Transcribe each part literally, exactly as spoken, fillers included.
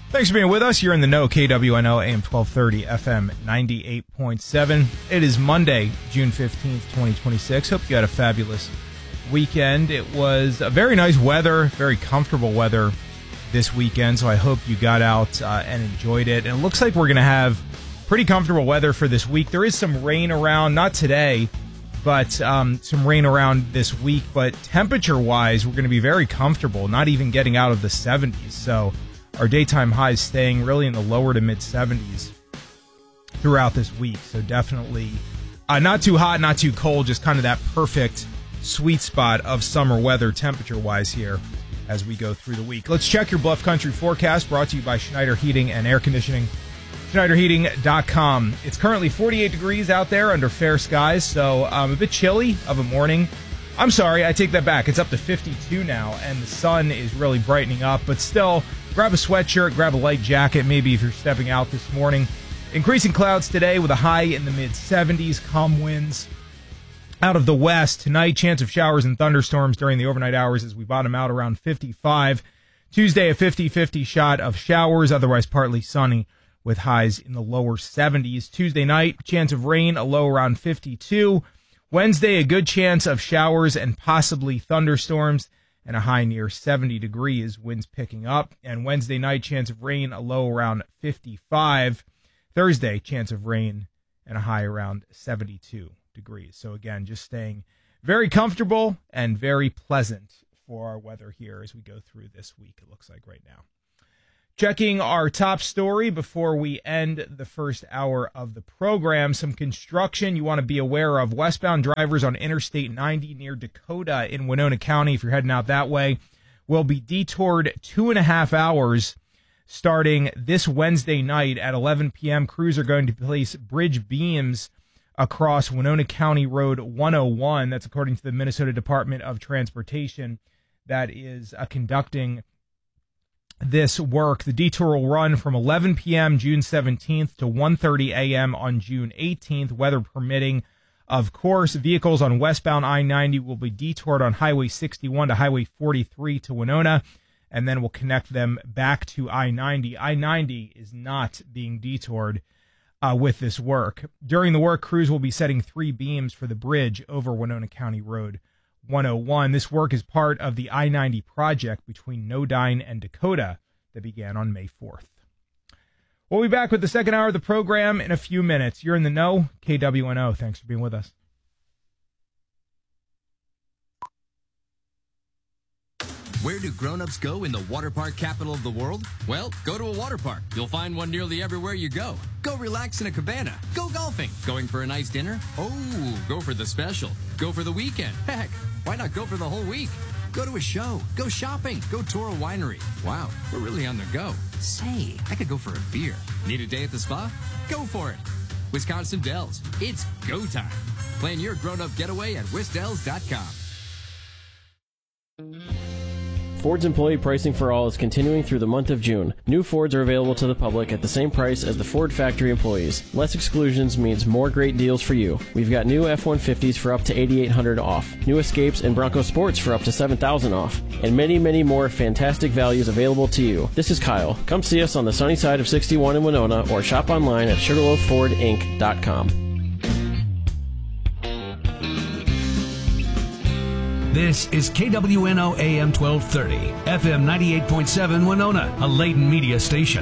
Thanks for being with us. You're in the know, K W N O, A M twelve thirty, F M ninety-eight point seven. It is Monday, June fifteenth, twenty twenty-six. Hope you had a fabulous weekend. It was a very nice weather, very comfortable weather this weekend, so I hope you got out uh, and enjoyed it. And it looks like we're going to have pretty comfortable weather for this week. There is some rain around, not today, but um, some rain around this week. But temperature-wise, we're going to be very comfortable, not even getting out of the seventies. So our daytime highs staying really in the lower to mid-seventies throughout this week. So definitely uh, not too hot, not too cold, just kind of that perfect sweet spot of summer weather temperature-wise here as we go through the week. Let's check your Bluff Country forecast, brought to you by Schneider Heating and Air Conditioning. Schneider Heating dot com. It's currently forty-eight degrees out there under fair skies, so um, a bit chilly of a morning. I'm sorry, I take that back. It's up to fifty-two now, and the sun is really brightening up, but still, grab a sweatshirt, grab a light jacket, maybe if you're stepping out this morning. Increasing clouds today with a high in the mid-seventies, calm winds out of the west. Tonight, chance of showers and thunderstorms during the overnight hours as we bottom out around fifty-five. Tuesday, a fifty-fifty shot of showers, otherwise partly sunny with highs in the lower seventies. Tuesday night, chance of rain, a low around fifty-two. Wednesday, a good chance of showers and possibly thunderstorms, and a high near seventy degrees, winds picking up. And Wednesday night, chance of rain, a low around fifty-five. Thursday, chance of rain, and a high around seventy-two degrees. So again, just staying very comfortable and very pleasant for our weather here as we go through this week, it looks like right now. Checking our top story before we end the first hour of the program. Some construction you want to be aware of. Westbound drivers on Interstate ninety near Dakota in Winona County, if you're heading out that way, will be detoured two and a half hours starting this Wednesday night at eleven p.m. Crews are going to place bridge beams across Winona County Road one oh one. That's according to the Minnesota Department of Transportation that is uh, conducting this work. The detour will run from eleven p.m. June seventeenth to one thirty a.m. on June eighteenth, weather permitting. Of course, vehicles on westbound I ninety will be detoured on Highway sixty-one to Highway forty-three to Winona, and then we'll connect them back to I ninety. I ninety is not being detoured uh, with this work. During the work, crews will be setting three beams for the bridge over Winona County Road one oh one. This work is part of the I ninety project between Nodine and Dakota that began on May fourth. We'll be back with the second hour of the program in a few minutes. You're in the know, K W N O. Thanks for being with us. Where do grown-ups go in the water park capital of the world? Well, go to a water park. You'll find one nearly everywhere you go. Go relax in a cabana. Go golfing. Going for a nice dinner? Oh, go for the special. Go for the weekend. Heck, why not go for the whole week? Go to a show. Go shopping. Go tour a winery. Wow, we're really on the go. Say, I could go for a beer. Need a day at the spa? Go for it. Wisconsin Dells. It's go time. Plan your grown-up getaway at wisdells dot com. Ford's employee pricing for all is continuing through the month of June. New Fords are available to the public at the same price as the Ford factory employees. Less exclusions means more great deals for you. We've got new F one fifties for up to eighty-eight hundred dollars off, new Escapes and Bronco Sports for up to seven thousand dollars off, and many, many more fantastic values available to you. This is Kyle. Come see us on the sunny side of sixty-one in Winona or shop online at sugarloaf ford inc dot com. This is K W N O A M twelve thirty, F M ninety-eight point seven Winona, a Layton media station.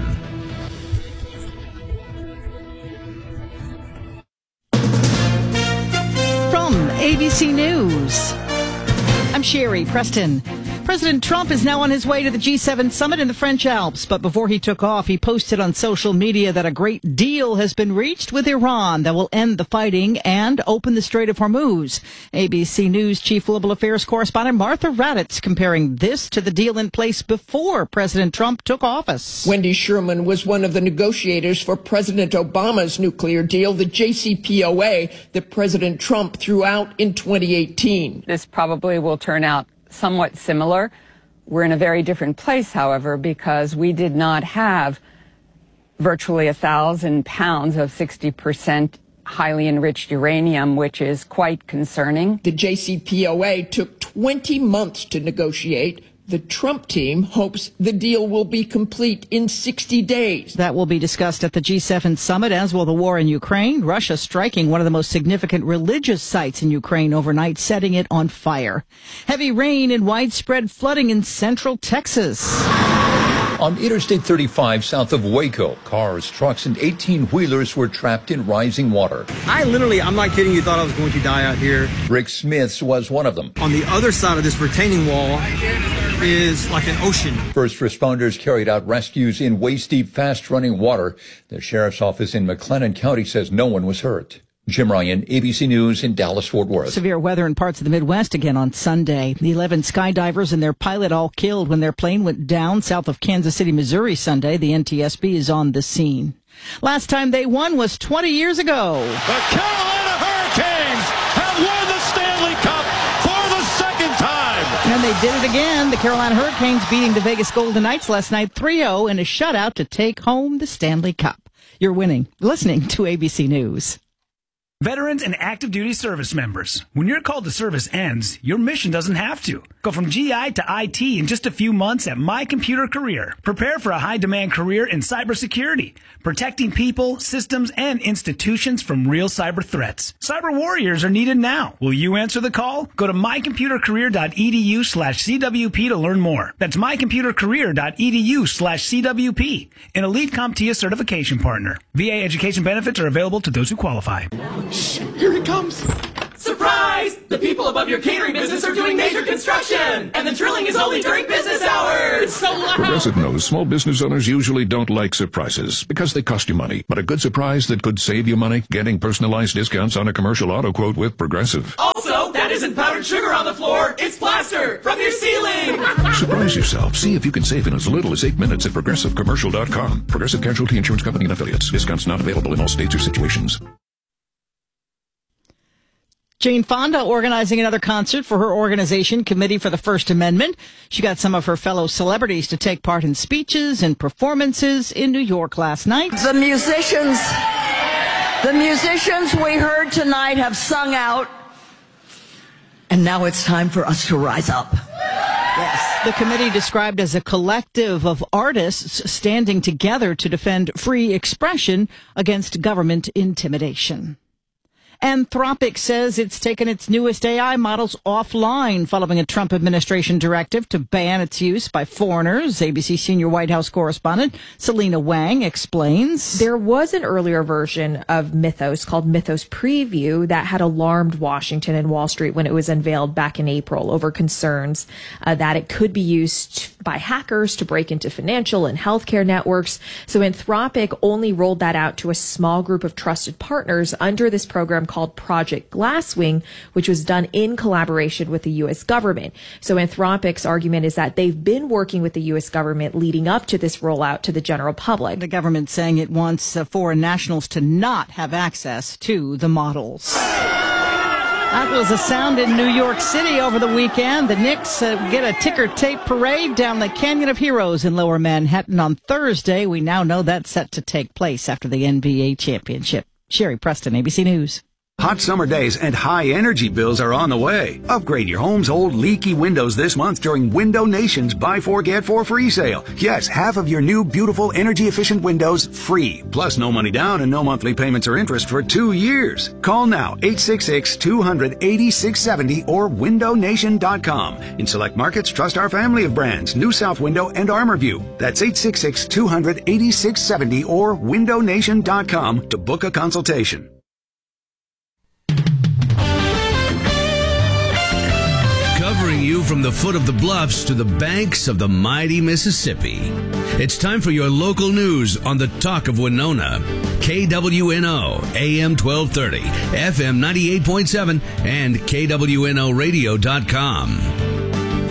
From A B C News, I'm Sherry Preston. President Trump is now on his way to the G seven summit in the French Alps, but before he took off, he posted on social media that a great deal has been reached with Iran that will end the fighting and open the Strait of Hormuz. A B C News Chief Global Affairs Correspondent Martha Raddatz comparing this to the deal in place before President Trump took office. Wendy Sherman was one of the negotiators for President Obama's nuclear deal, the J C P O A, that President Trump threw out in twenty eighteen. This probably will turn out somewhat similar. We're in a very different place, however, because we did not have virtually a thousand pounds of sixty percent highly enriched uranium, which is quite concerning. The J C P O A took twenty months to negotiate. The Trump team hopes the deal will be complete in sixty days. That will be discussed at the G seven summit, as will the war in Ukraine. Russia striking one of the most significant religious sites in Ukraine overnight, setting it on fire. Heavy rain and widespread flooding in central Texas. On Interstate thirty-five south of Waco, cars, trucks, and eighteen-wheelers were trapped in rising water. I literally, I'm not kidding you, thought I was going to die out here. Rick Smith's was one of them. On the other side of this retaining wall is like an ocean. First responders carried out rescues in waist-deep, fast-running water. The sheriff's office in McLennan County says no one was hurt. Jim Ryan, A B C News in Dallas-Fort Worth. Severe weather in parts of the Midwest again on Sunday. The eleven skydivers and their pilot all killed when their plane went down south of Kansas City, Missouri Sunday. The N T S B is on the scene. Last time they won was twenty years ago. The Carolina Hurricanes have won the Stanley Cup for the second time. And they did it again. The Carolina Hurricanes beating the Vegas Golden Knights last night three oh in a shutout to take home the Stanley Cup. You're winning. Listening to A B C News. Veterans and active duty service members. When your call to service ends, your mission doesn't have to. Go from G I to I T in just a few months at My Computer Career. Prepare for a high-demand career in cybersecurity, protecting people, systems, and institutions from real cyber threats. Cyber warriors are needed now. Will you answer the call? Go to mycomputercareer.edu slash CWP to learn more. That's mycomputercareer.edu slash CWP, an Elite CompTIA certification partner. V A education benefits are available to those who qualify. Shh, here he comes. Surprise! The people above your catering business are doing major construction, and the drilling is only during business hours. It's so loud. Progressive knows small business owners usually don't like surprises because they cost you money. But a good surprise that could save you money, getting personalized discounts on a commercial auto quote with Progressive. Also, that isn't powdered sugar on the floor. It's plaster from your ceiling. Surprise yourself. See if you can save in as little as eight minutes at progressive commercial dot com. Progressive Casualty Insurance Company and Affiliates. Discounts not available in all states or situations. Jane Fonda organizing another concert for her organization, Committee for the First Amendment. She got some of her fellow celebrities to take part in speeches and performances in New York last night. The musicians, the musicians we heard tonight have sung out, and now it's time for us to rise up. Yes. The committee described as a collective of artists standing together to defend free expression against government intimidation. Anthropic says it's taken its newest A I models offline following a Trump administration directive to ban its use by foreigners. A B C senior White House correspondent Selena Wang explains. There was an earlier version of Mythos called Mythos Preview that had alarmed Washington and Wall Street when it was unveiled back in April over concerns uh, that it could be used by hackers to break into financial and healthcare networks. So Anthropic only rolled that out to a small group of trusted partners under this program called Project Glasswing, which was done in collaboration with the U S government. So Anthropic's argument is that they've been working with the U S government leading up to this rollout to the general public. The government saying it wants uh, foreign nationals to not have access to the models. That was a sound in New York City over the weekend. The Knicks uh, get a ticker tape parade down the Canyon of Heroes in Lower Manhattan on Thursday. We now know that's set to take place after the N B A championship. Sherry Preston, A B C News. Hot summer days and high energy bills are on the way. Upgrade your home's old leaky windows this month during Window Nation's Buy Four Get Four free sale. Yes, half of your new beautiful energy efficient windows free. Plus no money down and no monthly payments or interest for two years. Call now eight six six, two hundred, eighty-six seventy or window nation dot com. In select markets, trust our family of brands, New South Window and ArmorView. That's eight six six, two hundred, eighty-six seventy or window nation dot com to book a consultation. Covering you from the foot of the bluffs to the banks of the mighty Mississippi. It's time for your local news on the Talk of Winona. K W N O, A M twelve thirty, F M ninety-eight point seven, and K W N O radio dot com.